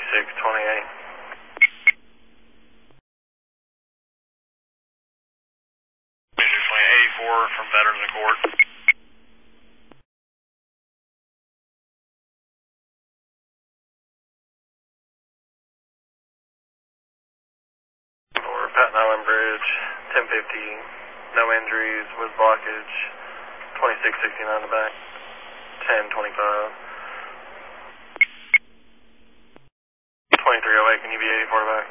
2628. Mr. 84 from Veterans and Court. For Patton Island Bridge, 1050, no injuries with blockage, 2669 in the back, 1025. 2308, can you be 84 back?